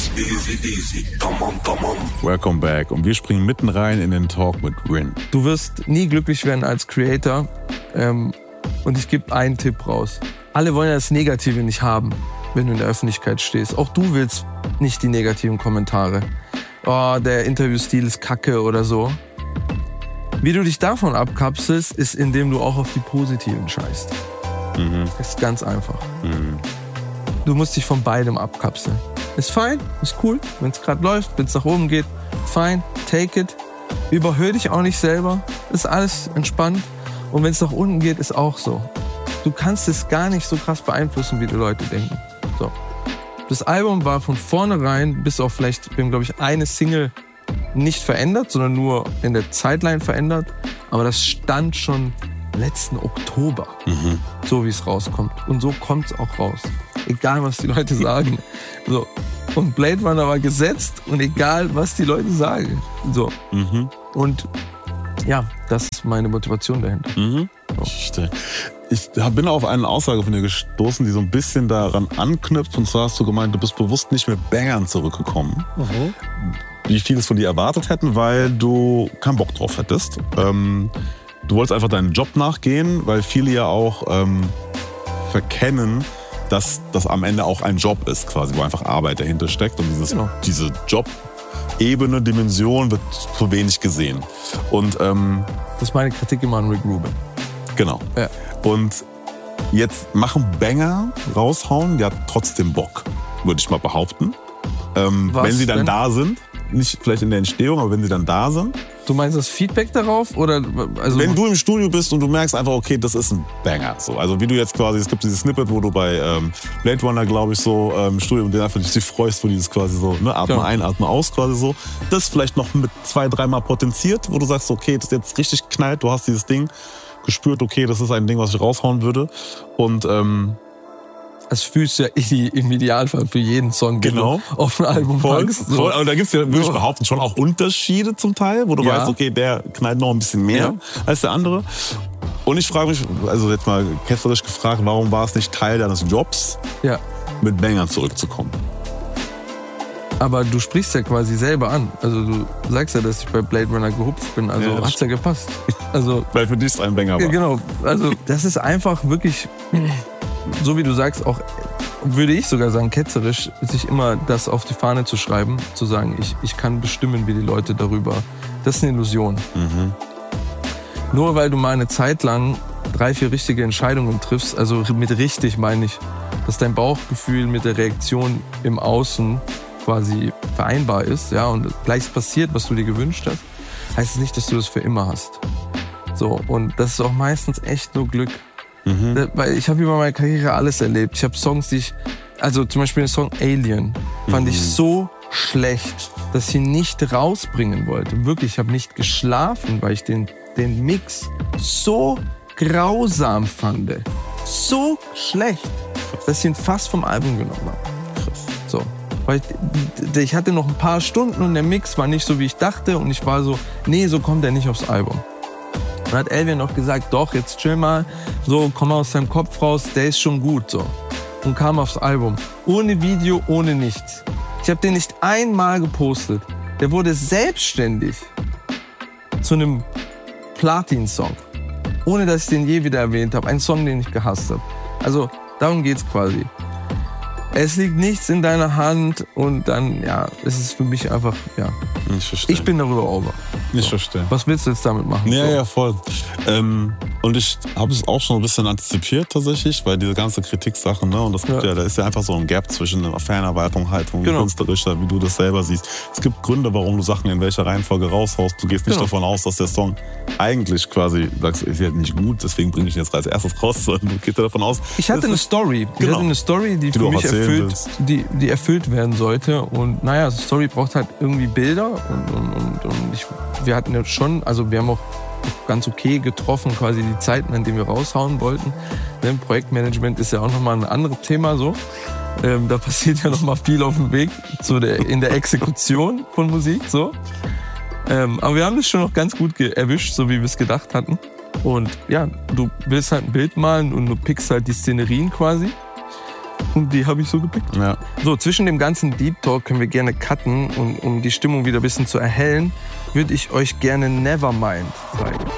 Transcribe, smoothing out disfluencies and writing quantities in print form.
Easy. Come on. Welcome back. Und wir springen mitten rein in den Talk mit Rin. Du wirst nie glücklich werden als Creator. Und ich gebe einen Tipp raus. Alle wollen ja das Negative nicht haben, wenn du in der Öffentlichkeit stehst. Auch du willst nicht die negativen Kommentare. Oh, der Interviewstil ist kacke oder so. Wie du dich davon abkapselst, ist, indem du auch auf die positiven scheißt. Das ist ganz einfach. Du musst dich von beidem abkapseln. Ist fein, ist cool, wenn es gerade läuft, wenn es nach oben geht, fein, take it. Überhör dich auch nicht selber, ist alles entspannt. Und wenn es nach unten geht, ist auch so. Du kannst es gar nicht so krass beeinflussen, wie die Leute denken. So. Das Album war von vornherein, bis auf vielleicht, wir haben, glaube ich, eine Single nicht verändert, sondern nur in der Zeitline verändert. Aber das stand schon letzten Oktober, so wie es rauskommt. Und so kommt es auch raus. Egal, was die Leute sagen. So. Und Blade Runner war gesetzt und egal, was die Leute sagen. So. Und ja, das ist meine Motivation dahinter. So. Ich bin auf eine Aussage von dir gestoßen, die so ein bisschen daran anknüpft. Und zwar hast du gemeint, du bist bewusst nicht mit Bangern zurückgekommen. Wie viele es von dir erwartet hätten, weil du keinen Bock drauf hättest. Du wolltest einfach deinen Job nachgehen, weil viele ja auch verkennen, dass das am Ende auch ein Job ist, quasi, wo einfach Arbeit dahinter steckt. Und diese Job-Ebene, Dimension wird zu wenig gesehen. Und das ist meine Kritik immer an Rick Rubin. Genau. Ja. Und jetzt machen Banger raushauen, ja trotzdem Bock, würde ich mal behaupten. Wenn sie dann da sind, nicht vielleicht in der Entstehung, aber wenn sie dann da sind. Du meinst das Feedback darauf? Oder, also wenn du im Studio bist und du merkst einfach, okay, das ist ein Banger. So. Also wie du jetzt quasi, es gibt dieses Snippet, wo du bei Blade Runner, glaube ich, so im Studio und dir einfach dich freust, wo dieses quasi so, ne, Atme ein, Atme aus quasi so. Das vielleicht noch mit 2-3 Mal potenziert, wo du sagst, okay, das ist jetzt richtig knallt, du hast dieses Ding gespürt, okay, das ist ein Ding, was ich raushauen würde. Und das fühlst du ja im Idealfall für jeden Song, den du auf ein Album packst. So. Voll. Aber da gibt es ja, würde ich behaupten, schon auch Unterschiede zum Teil, wo du weißt, okay, der knallt noch ein bisschen mehr als der andere. Und ich frage mich, also jetzt mal ketzerisch gefragt, warum war es nicht Teil deines Jobs, mit Bangern zurückzukommen? Aber du sprichst ja quasi selber an. Also du sagst ja, dass ich bei Blade Runner gehupft bin. Also hat's ja gepasst. Also, weil für dich ist ein Banger war. Genau. Also das ist einfach wirklich, so wie du sagst, auch, würde ich sogar sagen, ketzerisch, sich immer das auf die Fahne zu schreiben, zu sagen, ich kann bestimmen, wie die Leute darüber. Das ist eine Illusion. Nur weil du mal eine Zeit lang 3-4 richtige Entscheidungen triffst, also mit richtig meine ich, dass dein Bauchgefühl mit der Reaktion im Außen quasi vereinbar ist, ja, und gleich passiert, was du dir gewünscht hast, heißt es nicht, dass du das für immer hast. So, und das ist auch meistens echt nur Glück. Weil ich habe über meine Karriere alles erlebt. Ich habe Songs, also zum Beispiel den Song Alien, fand ich so schlecht, dass ich ihn nicht rausbringen wollte. Wirklich, ich habe nicht geschlafen, weil ich den Mix so grausam fand. So schlecht, dass ich ihn fast vom Album genommen habe. So. Weil ich hatte noch ein paar Stunden und der Mix war nicht so, wie ich dachte. Und ich war so, nee, so kommt er nicht aufs Album. Und hat Elvian noch gesagt, doch, jetzt chill mal, so, komm mal aus deinem Kopf raus, der ist schon gut, so. Und kam aufs Album. Ohne Video, ohne nichts. Ich habe den nicht einmal gepostet. Der wurde selbstständig zu einem Platin-Song. Ohne, dass ich den je wieder erwähnt habe. Ein Song, den ich gehasst habe. Also, darum geht's quasi. Es liegt nichts in deiner Hand und dann, es ist für mich einfach, Ich verstehe. Ich bin darüber over. Ich verstehe. Was willst du jetzt damit machen? Ja, voll. Und ich habe es auch schon ein bisschen antizipiert tatsächlich, weil diese ganze Kritiksache, ne, und das gibt da ist ja einfach so ein Gap zwischen der Fanarbeitung, Haltung, künstlerischer, wie du das selber siehst. Es gibt Gründe, warum du Sachen in welcher Reihenfolge raushaust. Du gehst nicht davon aus, dass der Song eigentlich quasi, sagst, ist ja nicht gut, deswegen bringe ich ihn jetzt als erstes raus, sondern du gehst davon aus. Ich hatte eine Story. Ich hatte eine Story, die für mich die erfüllt werden sollte. Und naja, Story braucht halt irgendwie Bilder und wir hatten ja schon, also wir haben auch ganz okay getroffen, quasi die Zeiten, an denen wir raushauen wollten. Projektmanagement ist ja auch nochmal ein anderes Thema so. Da passiert ja nochmal viel auf dem Weg in der Exekution von Musik. So. Aber wir haben das schon noch ganz gut erwischt, so wie wir es gedacht hatten. Und ja, du willst halt ein Bild malen und du pickst halt die Szenerien quasi. Und die habe ich so gepickt. Ja. So, zwischen dem ganzen Deep Talk können wir gerne cutten. Und um die Stimmung wieder ein bisschen zu erhellen, würde ich euch gerne Nevermind zeigen.